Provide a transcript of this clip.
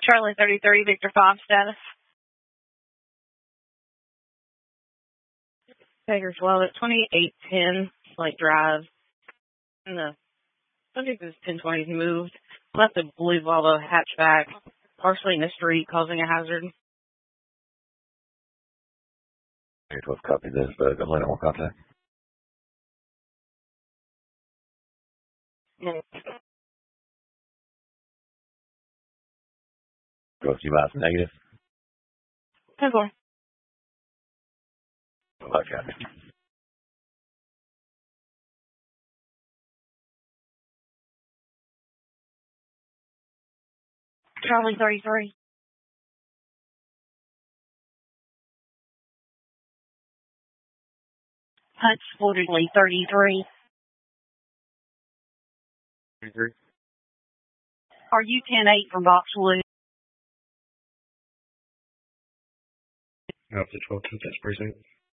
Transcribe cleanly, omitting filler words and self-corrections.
Charlie 33, Victor 5 status. Taker's well at 2810 Slate Drive. And the subject is 1020 moved. Left a blue Volvo hatchback, partially in the street, causing a hazard. 12 copy this, but I'm letting one contact. Go to miles negative. 10-4. Okay. Charlie 33. Hutch Quarterly 33. 33. Are you 10-8 from Boxwood? Up to 12 to that precinct.